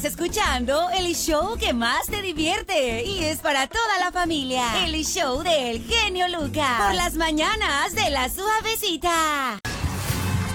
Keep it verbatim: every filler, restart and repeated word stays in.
escuchando el show que más te divierte y es para toda la familia. El show del genio Lucas. Por las mañanas de La Suavecita.